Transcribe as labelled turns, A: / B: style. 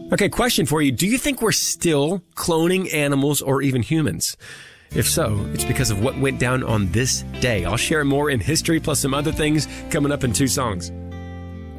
A: Okay, question for you. Do you think we're still cloning animals or even humans? If so, it's because of what went down on this day. I'll share more in history plus some other things coming up in 2 songs.